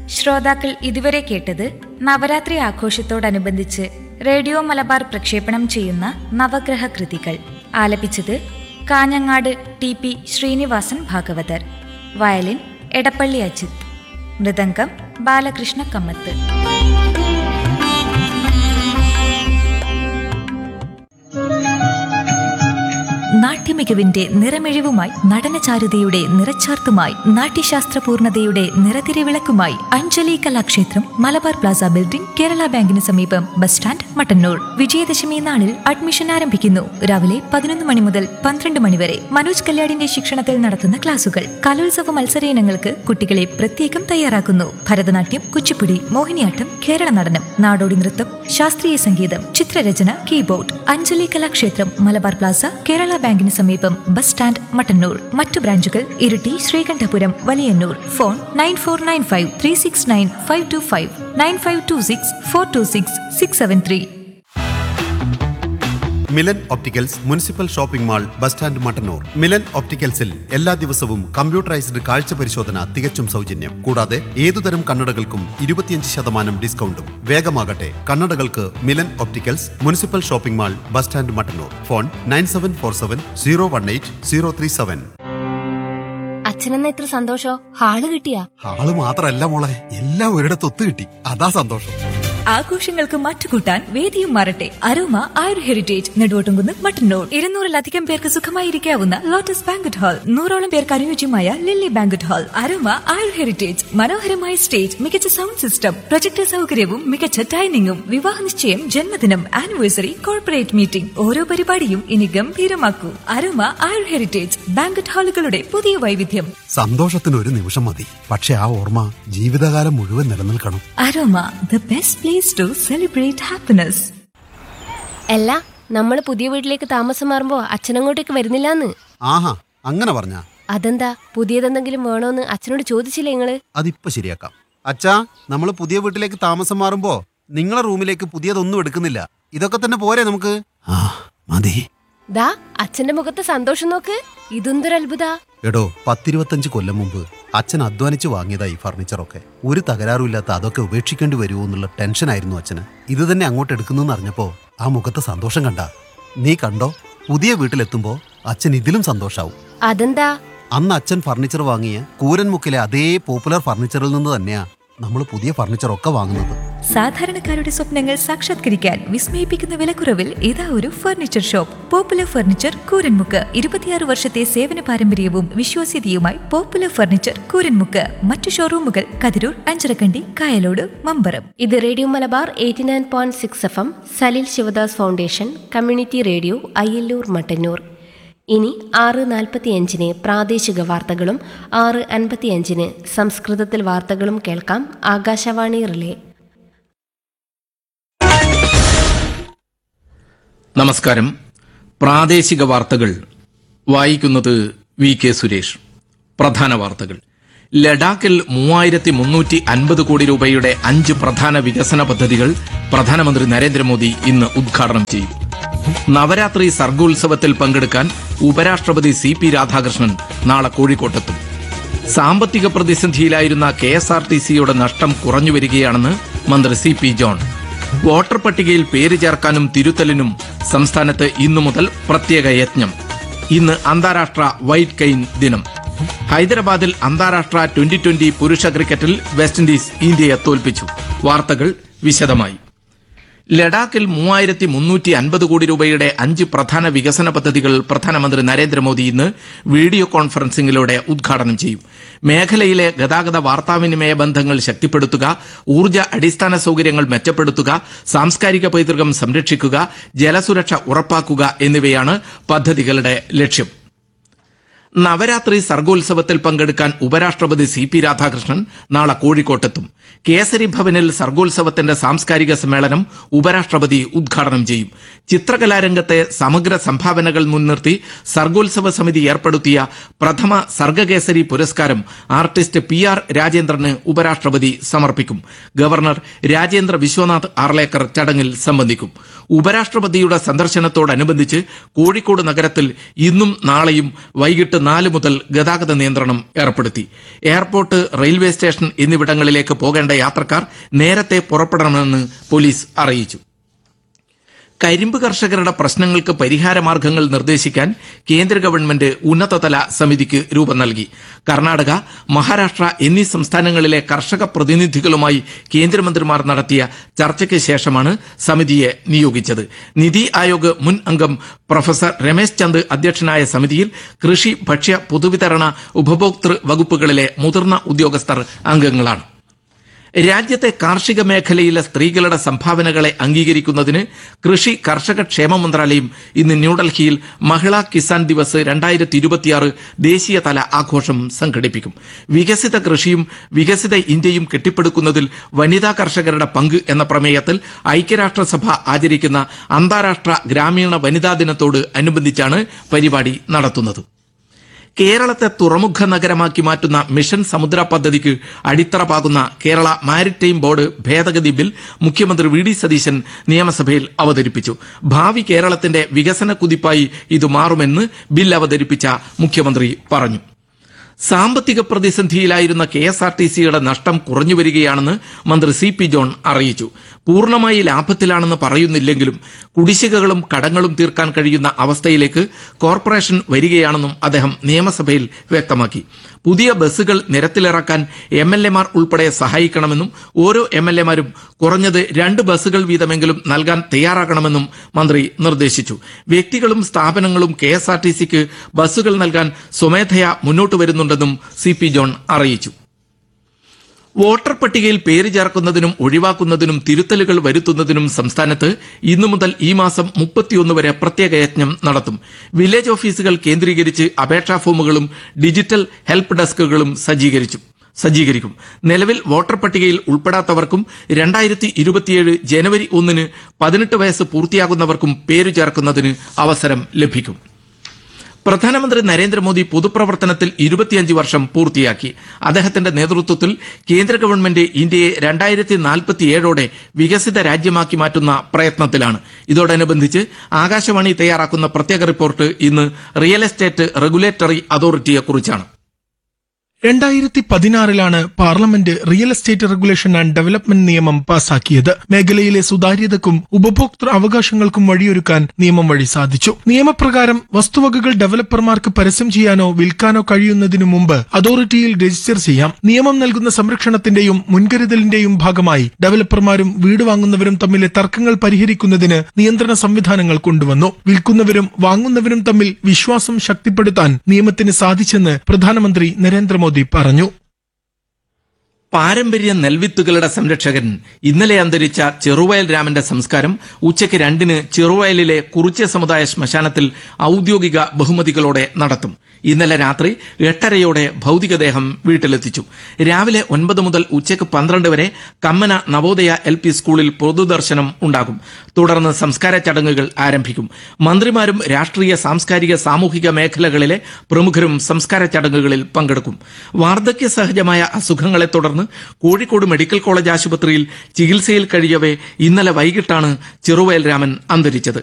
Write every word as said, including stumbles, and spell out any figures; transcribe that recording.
ശ്രോതാക്കൾ ഇതുവരെ കേട്ടത് നവരാത്രി ആഘോഷത്തോടനുബന്ധിച്ച് റേഡിയോ മലബാർ പ്രക്ഷേപണം ചെയ്യുന്ന നവഗ്രഹ കൃതികൾ. ആലപിച്ചത് Kanhangad T P Sreenivasan Bhagavathar. Violin Edappally Ajith. Mridangam Balakrishna Kamath. നാട്യമികവിന്റെ നിറമെഴിവുമായി, നടനചാരുതയുടെ നിറച്ചാർത്തുമായി, നാട്യശാസ്ത്രപൂർണതയുടെ നിറതിരിവിളക്കുമായി Anjali Kalakshetra, Malabar Plaza building, Kerala ബാങ്കിന് സമീപം, ബസ് സ്റ്റാൻഡ്, മട്ടന്നൂർ. വിജയദശമി നാളിൽ അഡ്മിഷൻ ആരംഭിക്കുന്നു. രാവിലെ പതിനൊന്ന് മണി മുതൽ പന്ത്രണ്ട് മണി വരെ. മനോജ് കല്യാടിന്റെ ശിക്ഷണത്തിൽ നടത്തുന്ന ക്ലാസുകൾ. കലോത്സവ മത്സര ഇനങ്ങൾക്ക് കുട്ടികളെ പ്രത്യേകം തയ്യാറാക്കുന്നു. ഭരതനാട്യം, കുച്ചിപ്പുടി, മോഹിനിയാട്ടം, കേരള നടനം, നാടോടി നൃത്തം, ശാസ്ത്രീയ സംഗീതം, ചിത്രരചന, കീബോർഡ്. അഞ്ജലി കലാക്ഷേത്രം, മലബാർ പ്ലാസ, കേരള ബാങ്കിന് സമീപം, ബസ് സ്റ്റാൻഡ്, മട്ടന്നൂർ. മറ്റു ബ്രാഞ്ചുകൾ Iritty, Sreekandapuram, Valiyannur. Phone nine four nine five three six nine five to five, nine five to six four to six six seven three. Milan opticals municipal shopping mall, bus stand, Mattannur. Milan ഒപ്റ്റിക്കൽസിൽ എല്ലാ ദിവസവും computerised കാഴ്ച പരിശോധന തികച്ചും സൗജന്യം. കൂടാതെ ഏതുതരം കണ്ണടകൾക്കും ഇരുപത്തിയഞ്ച് ശതമാനം ഡിസ്കൗണ്ടും. വേഗമാകട്ടെ, കണ്ണടകൾക്ക് Milan opticals municipal shopping mall, bus stand, Mattannur. Phone nine seven four seven zero one eight zero three seven. അച്ഛനെന്ന ഇത്ര സന്തോഷോ? ഹാള് കിട്ടിയാ? ഹാള് മാത്രല്ല മോളെ, എല്ലാം ഒരിടത്ത് ഒത്തു കിട്ടി. അതാ സന്തോഷം. ആഘോഷങ്ങൾക്ക് മാറ്റുകൂട്ടാൻ വേദിയും മാറട്ടെ. അരോമ ആയുർ ഹെറിറ്റേജ്, നെടുവോട്ടുംകുന്ന്, മട്ടന്നൂർ. ഇരുന്നൂറിലധികം പേർക്ക് സുഖമായിരിക്കാവുന്ന ലോട്ടസ് ബാങ്കറ്റ് ഹാൾ, നൂറോളം പേർക്ക് അനുയോജ്യമായ ലില്ലി ബാങ്കറ്റ് ഹാൾ. അരോമ ആയുർ ഹെറിറ്റേജ് മനോഹരമായ സ്റ്റേജ്, മികച്ച സൗണ്ട് സിസ്റ്റം, പ്രൊജക്ടർ സൗകര്യവും മികച്ച ഡൈനിങ്ങും. വിവാഹ നിശ്ചയം, ജന്മദിനം, ആനിവേഴ്സറി, കോർപ്പറേറ്റ് മീറ്റിംഗ്, ഓരോ പരിപാടിയും ഇനി ഗംഭീരമാക്കൂ. അരോമ ആയുർ ഹെറിറ്റേജ് ബാങ്കറ്റ് ഹാളുകളുടെ പുതിയ വൈവിധ്യം. സന്തോഷത്തിന് ഒരു നിമിഷം മതി, പക്ഷെ ആ ഓർമ്മ ജീവിതകാലം മുഴുവൻ നിലനിൽക്കണം. Aroma, the best place to celebrate happiness. അല്ല, നമ്മള് പുതിയ വീട്ടിലേക്ക് താമസം മാറുമ്പോ അച്ഛനങ്ങോട്ടേക്ക് വരുന്നില്ലാന്ന്. ആഹാ, അങ്ങനെ പറഞ്ഞ? അതെന്താ, പുതിയതെന്തെങ്കിലും വേണോന്ന് അച്ഛനോട് ചോദിച്ചില്ലേ നിങ്ങള്? അതിപ്പോ ശരിയാക്കാം. അച്ഛാ, നമ്മള് പുതിയ വീട്ടിലേക്ക് താമസം മാറുമ്പോ നിങ്ങളെ റൂമിലേക്ക് പുതിയതൊന്നും എടുക്കുന്നില്ല. ഇതൊക്കെ തന്നെ പോരെ നമുക്ക്? ആ മതി. ദാ അച്ഛന്റെ മുഖത്ത് സന്തോഷം നോക്ക്. ഇതെന്തൊരു അത്ഭുത. എടോ, പത്തിരുപത്തഞ്ച് കൊല്ലം മുമ്പ് അച്ഛൻ അധ്വാനിച്ച് വാങ്ങിയതാ ഈ ഫർണിച്ചറൊക്കെ. ഒരു തകരാറുമില്ലാത്ത അതൊക്കെ ഉപേക്ഷിക്കേണ്ടി വരുമോ എന്നുള്ള ടെൻഷനായിരുന്നു അച്ഛന്. ഇത് തന്നെ അങ്ങോട്ട് എടുക്കുന്നു അറിഞ്ഞപ്പോ ആ മുഖത്തെ സന്തോഷം കണ്ട. നീ കണ്ടോ, പുതിയ വീട്ടിലെത്തുമ്പോ അച്ഛൻ ഇതിലും സന്തോഷാവും. അതെന്താ? അന്ന് അച്ഛൻ ഫർണിച്ചർ വാങ്ങിയ കൂരൻമുക്കിലെ അതേ പോപ്പുലർ ഫർണിച്ചറിൽ നിന്ന് തന്നെയാ നമ്മൾ പുതിയ ഫർണിച്ചറൊക്കെ വാങ്ങുന്നത്. സാധാരണക്കാരുടെ സ്വപ്നങ്ങൾ സാക്ഷാത്കരിക്കാൻ വിസ്മയിപ്പിക്കുന്ന വിലക്കുറവിൽ ഇതാ ഒരു furniture shop. Popular furniture, Kooranmukku. ഇരുപത്തിയാറ് വർഷത്തെ സേവന പാരമ്പര്യവും വിശ്വാസ്യതയുമായി പോപ്പുലർ ഫർണിച്ചർ, കൂരൻമുക്ക്. മറ്റു ഷോറൂമുകൾ കതിരൂർ, അഞ്ചരക്കണ്ടി, കായലോട്, മമ്പറം. ഇത് radio Malabar eighty nine point six F M, Salil Sivadas foundation community radio, Ayyallur, Mattannur. ഇനി ആറ് നാൽപ്പത്തിയഞ്ചിന് പ്രാദേശിക വാർത്തകളും ആറ് അൻപത്തിയഞ്ചിന് സംസ്കൃതത്തിൽ വാർത്തകളും കേൾക്കാം. ആകാശവാണി റിലേ. നമസ്കാരം. പ്രാദേശിക വാർത്തകൾ വായിക്കുന്നത് വി കെ സുരേഷ്. പ്രധാന വാർത്തകൾ. ലഡാക്കിൽ മൂവായിരത്തി മുന്നൂറ്റി അൻപത് കോടി രൂപയുടെ അഞ്ച് പ്രധാന വികസന പദ്ധതികൾ പ്രധാനമന്ത്രി നരേന്ദ്രമോദി ഇന്ന് ഉദ്ഘാടനം ചെയ്യും. നവരാത്രി സർഗോത്സവത്തിൽ പങ്കെടുക്കാൻ ഉപരാഷ്ട്രപതി സി പി രാധാകൃഷ്ണൻ നാളെ കോഴിക്കോട്ടെത്തും. സാമ്പത്തിക പ്രതിസന്ധിയിലായിരുന്ന കെ എസ് ആർ ടി സിയുടെ നഷ്ടം കുറഞ്ഞുവരികയാണെന്ന് മന്ത്രി സി പി ജോൺ. വോട്ടർ പട്ടികയിൽ പേര് ചേർക്കാനും തിരുത്തലിനും സംസ്ഥാനത്ത് ഇന്നു മുതൽ പ്രത്യേക യജ്ഞം. ഇന്ന് അന്താരാഷ്ട്ര വൈറ്റ് കെയിൻ ദിനം. ഹൈദരാബാദിൽ അന്താരാഷ്ട്ര ട്വന്റി ട്വന്റി പുരുഷ ക്രിക്കറ്റിൽ വെസ്റ്റ് ഇൻഡീസ് ഇന്ത്യയെ തോൽപ്പിച്ചു. വാർത്തകൾ വിശദമായി. ലഡാക്കിൽ മൂവായിരത്തി മുന്നൂറ്റി അൻപത് കോടി രൂപയുടെ അഞ്ച് പ്രധാന വികസന പദ്ധതികൾ പ്രധാനമന്ത്രി നരേന്ദ്രമോദി ഇന്ന് വീഡിയോ കോൺഫറൻസിംഗിലൂടെ ഉദ്ഘാടനം ചെയ്യും. മേഖലയിലെ ഗതാഗത വാർത്താവിനിമയ ബന്ധങ്ങൾ ശക്തിപ്പെടുത്തുക, ഊർജ്ജ അടിസ്ഥാന സൌകര്യങ്ങൾ മെച്ചപ്പെടുത്തുക, സാംസ്കാരിക പൈതൃകം സംരക്ഷിക്കുക, ജലസുരക്ഷ ഉറപ്പാക്കുക എന്നിവയാണ് പദ്ധതികളുടെ ലക്ഷ്യം. നവരാത്രി സർഗോത്സവത്തിൽ പങ്കെടുക്കാൻ ഉപരാഷ്ട്രപതി സി പി രാധാകൃഷ്ണൻ നാളെ കോഴിക്കോട്ടെത്തും. കേസരി ഭവനിൽ സർഗോത്സവത്തിന്റെ സാംസ്കാരിക സമ്മേളനം ഉപരാഷ്ട്രപതി ഉദ്ഘാടനം ചെയ്യും. ചിത്രകലാരംഗത്തെ സമഗ്ര സംഭാവനകൾ മുൻനിർത്തി സർഗോത്സവ സമിതി ഏർപ്പെടുത്തിയ പ്രഥമ സർഗകേസരി പുരസ്കാരം ആർട്ടിസ്റ്റ് പി ആർ രാജേന്ദ്രന് ഉപരാഷ്ട്രപതി സമർപ്പിക്കും. ഗവർണർ രാജേന്ദ്ര വിശ്വനാഥ് ആർലേക്കർ ചടങ്ങിൽ സംബന്ധിക്കും. ഉപരാഷ്ട്രപതിയുടെ സന്ദർശനത്തോടനുബന്ധിച്ച് കോഴിക്കോട് നഗരത്തിൽ ഇന്നും നാളെയും വൈകിട്ട് നാല് മുതൽ ഗതാഗത നിയന്ത്രണം ഏർപ്പെടുത്തി. എയർപോർട്ട്, റെയിൽവേ സ്റ്റേഷൻ എന്നിവിടങ്ങളിലേക്ക് പോകേണ്ട യാത്രക്കാർ നേരത്തെ പുറപ്പെടണമെന്ന് പോലീസ് അറിയിച്ചു. കരിമ്പ് കർഷകരുടെ പ്രശ്നങ്ങൾക്ക് പരിഹാരമാർഗങ്ങൾ നിർദ്ദേശിക്കാൻ കേന്ദ്ര ഗവൺമെന്റ് ഉന്നതതല സമിതിക്ക് രൂപം നൽകി. കർണാടക, മഹാരാഷ്ട്ര എന്നീ സംസ്ഥാനങ്ങളിലെ കർഷക പ്രതിനിധികളുമായി കേന്ദ്രമന്ത്രിമാർ നടത്തിയ ചർച്ചയ്ക്ക് ശേഷമാണ് സമിതിയെ നിയോഗിച്ചത്. നിതി ആയോഗ് മുൻ അംഗം പ്രൊഫസർ രമേശ് ചന്ദ് അധ്യക്ഷനായ സമിതിയിൽ കൃഷി, ഭക്ഷ്യ, പൊതുവിതരണ, ഉപഭോക്തൃ വകുപ്പുകളിലെ മുതിർന്ന ഉദ്യോഗസ്ഥർ അംഗങ്ങളാണ്. രാജ്യത്തെ കാർഷിക മേഖലയിലെ സ്ത്രീകളുടെ സംഭാവനകളെ അംഗീകരിക്കുന്നതിന് കൃഷി കർഷക ക്ഷേമ മന്ത്രാലയം ഇന്ന് ന്യൂഡൽഹിയിൽ മഹിളാ കിസാൻ ദിവസ് രണ്ടായിരത്തി ഇരുപത്തിയാറ് ദേശീയതല ആഘോഷം സംഘടിപ്പിക്കും. വികസിത കൃഷിയും വികസിത ഇന്ത്യയും കെട്ടിപ്പടുക്കുന്നതിൽ വനിതാ കർഷകരുടെ പങ്ക് എന്ന പ്രമേയത്തിൽ ഐക്യരാഷ്ട്രസഭ ആചരിക്കുന്ന അന്താരാഷ്ട്ര ഗ്രാമീണ വനിതാ ദിനത്തോട് അനുബന്ധിച്ചാണ് പരിപാടി നടത്തുന്നത്. കേരളത്തെ തുറമുഖ നഗരമാക്കി മാറ്റുന്ന മിഷൻ സമുദ്ര പദ്ധതിക്ക് അടിത്തറ പാകുന്ന കേരള മാരിടൈം ബോർഡ് ഭേദഗതി ബിൽ മുഖ്യമന്ത്രി വി ഡി സതീശൻ നിയമസഭയിൽ അവതരിപ്പിച്ചു. ഭാവി കേരളത്തിന്റെ വികസന കുതിപ്പായി ഇത് മാറുമെന്ന് ബിൽ അവതരിപ്പിച്ച മുഖ്യമന്ത്രി പറഞ്ഞു. സാമ്പത്തിക പ്രതിസന്ധിയിലായിരുന്ന കെ എസ് ആർ ടി സിയുടെ നഷ്ടം കുറഞ്ഞുവരികയാണെന്ന് മന്ത്രി സി പി ജോൺ അറിയിച്ചു. പൂർണ്ണമായി ലാഭത്തിലാണെന്ന് പറയുന്നില്ലെങ്കിലും കുടിശ്ശികകളും കടങ്ങളും തീർക്കാൻ കഴിയുന്ന അവസ്ഥയിലേക്ക് കോർപ്പറേഷൻ വരികയാണെന്നും അദ്ദേഹം നിയമസഭയിൽ വ്യക്തമാക്കി. പുതിയ ബസ്സുകൾ നിരത്തിലിറക്കാൻ എം എൽ എമാർ ഉൾപ്പെടെ സഹായിക്കണമെന്നും ഓരോ എം എൽ എമാരും കുറഞ്ഞത് രണ്ട് ബസ്സുകൾ വീതമെങ്കിലും നൽകാൻ തയ്യാറാകണമെന്നും മന്ത്രി നിർദ്ദേശിച്ചു. വ്യക്തികളും സ്ഥാപനങ്ങളും കെ എസ് ആർ ടി സിക്ക് ബസ്സുകൾ നൽകാൻ സ്വമേധയാ മുന്നോട്ട് വരുന്നുണ്ടെന്നും സി പി ജോൺ അറിയിച്ചു. വോട്ടർ പട്ടികയിൽ പേര് ചേർക്കുന്നതിനും ഒഴിവാക്കുന്നതിനും തിരുത്തലുകൾ വരുത്തുന്നതിനും സംസ്ഥാനത്ത് ഇന്നു മുതൽ ഈ മാസം മുപ്പത്തിയൊന്ന് വരെ പ്രത്യേക യജ്ഞം നടത്തും. വില്ലേജ് ഓഫീസുകൾ കേന്ദ്രീകരിച്ച് അപേക്ഷാ ഫോമുകളും ഡിജിറ്റൽ ഹെൽപ്പ് ഡെസ്കുകളും സജ്ജീകരിച്ചു സജ്ജീകരിക്കും നിലവിൽ വോട്ടർ പട്ടികയിൽ ഉൾപ്പെടാത്തവർക്കും രണ്ടായിരത്തി ഇരുപത്തിയേഴ് ജനുവരി ഒന്നിന് പതിനെട്ട് വയസ്സ് പൂർത്തിയാകുന്നവർക്കും പേര് ചേർക്കുന്നതിന് അവസരം ലഭിക്കും. പ്രധാനമന്ത്രി നരേന്ദ്രമോദി പൊതുപ്രവർത്തനത്തിൽ ഇരുപത്തിയഞ്ച് വർഷം പൂർത്തിയാക്കി. അദ്ദേഹത്തിന്റെ നേതൃത്വത്തിൽ കേന്ദ്ര ഗവൺമെന്റ് ഇന്ത്യയെ രണ്ടായിരത്തി നാൽപ്പത്തിയേഴോടെ വികസിത രാജ്യമാക്കി മാറ്റുന്ന പ്രയത്നത്തിലാണ്. ഇതോടനുബന്ധിച്ച് ആകാശവാണി തയ്യാറാക്കുന്ന പ്രത്യേക റിപ്പോർട്ട് ഇന്ന് റിയൽ എസ്റ്റേറ്റ് റെഗുലേറ്ററി അതോറിറ്റിയെക്കുറിച്ചാണ്. രണ്ടായിരത്തി പതിനാറിലാണ് parliament real estate regulation and development നിയമം പാസാക്കിയത്. മേഖലയിലെ സുതാര്യതക്കും ഉപഭോക്തൃ അവകാശങ്ങൾക്കും വഴിയൊരുക്കാൻ നിയമം വഴി സാധിച്ചു. നിയമപ്രകാരം വസ്തുവകകൾ ഡെവലപ്പർമാർക്ക് പരസ്യം ചെയ്യാനോ വിൽക്കാനോ കഴിയുന്നതിനു മുമ്പ് അതോറിറ്റിയിൽ രജിസ്റ്റർ ചെയ്യാം. നിയമം നൽകുന്ന സംരക്ഷണത്തിന്റെയും മുൻകരുതലിന്റെയും ഭാഗമായി ഡെവലപ്പർമാരും വീട് വാങ്ങുന്നവരും തമ്മിലെ തർക്കങ്ങൾ പരിഹരിക്കുന്നതിന് നിയന്ത്രണ സംവിധാനങ്ങൾ കൊണ്ടുവന്നു. വിൽക്കുന്നവരും വാങ്ങുന്നവരും തമ്മിൽ വിശ്വാസം ശക്തിപ്പെടുത്താൻ നിയമത്തിന് സാധിച്ചെന്ന് പ്രധാനമന്ത്രി നരേന്ദ്രമോദി പറഞ്ഞു. പാരമ്പര്യ നെൽവിത്തുകളുടെ സംരക്ഷകൻ ഇന്നലെ അന്തരിച്ച ചെറുവയൽ രാമന്റെ സംസ്കാരം ഉച്ചയ്ക്ക് രണ്ടിന് ചെറുവയലിലെ കുറിച്യ സമുദായ ശ്മശാനത്തിൽ ഔദ്യോഗിക ബഹുമതികളോടെ നടത്തും. ഇന്നലെ രാത്രി എട്ടരയോടെ ഭൌതികദേഹം വീട്ടിലെത്തിച്ചു. രാവിലെ ഒൻപത് മുതൽ ഉച്ചയ്ക്ക് പന്ത്രണ്ട് വരെ കമ്മന നവോദയ എൽ പി സ്കൂളിൽ പൊതുദർശനം ഉണ്ടാകും. തുടർന്ന് സംസ്കാര ചടങ്ങുകൾ ആരംഭിക്കും. മന്ത്രിമാരും രാഷ്ട്രീയ, സാംസ്കാരിക, സാമൂഹിക മേഖലകളിലെ പ്രമുഖരും സംസ്കാര ചടങ്ങുകളിൽ പങ്കെടുക്കും. വാർദ്ധക്യ സഹജമായ അസുഖങ്ങളെ തുടർന്ന് കോഴിക്കോട് മെഡിക്കൽ കോളേജ് ആശുപത്രിയിൽ ചികിത്സയിൽ കഴിയവേ ഇന്നലെ വൈകിട്ടാണ് ചെറുവയൽ രാമൻ അന്തരിച്ചത്.